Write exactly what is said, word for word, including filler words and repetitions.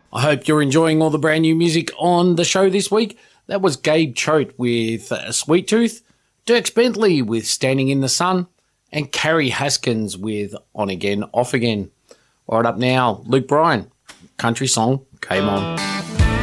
I hope you're enjoying all the brand new music on the show this week. That was Gabe Choate with uh, Sweet Tooth, Dierks Bentley with Standing in the Sun, and Carrie Haskins with On Again, Off Again. Right up now, Luke Bryan, country song, Came On.